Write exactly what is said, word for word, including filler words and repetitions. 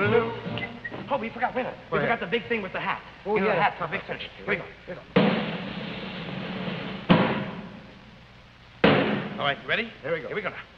Waterloo. Oh, we forgot, wait a minute. We What? forgot the big thing with the hat. Oh, you know, yeah. the hat for big fish. Here we go. Here we go. All right, you ready? Here we go. Here we go now.